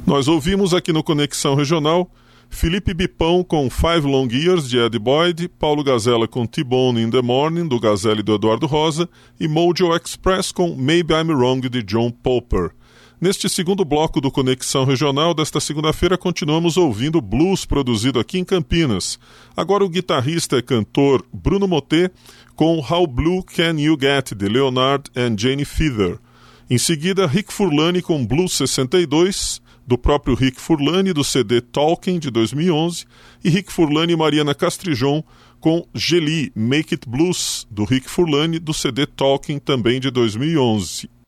Nós ouvimos aqui no Conexão Regional Felipe Bipão com Five Long Years, de Eddie Boyd, Paulo Gazella com T-Bone in the Morning, do Gazelle e do Eduardo Rosa, e Mojo Express com Maybe I'm Wrong, de John Popper. Neste segundo bloco do Conexão Regional desta segunda-feira, continuamos ouvindo blues produzido aqui em Campinas. Agora o guitarrista e cantor Bruno Motet com How Blue Can You Get, de Leonard and Jane Feather. Em seguida, Rick Furlani com Blues 62, do próprio Rick Furlani, do CD Talking, de 2011, e Rick Furlani e Mariana Castrijon com Geli, Make It Blues, do Rick Furlani, do CD Talking, também de 2011.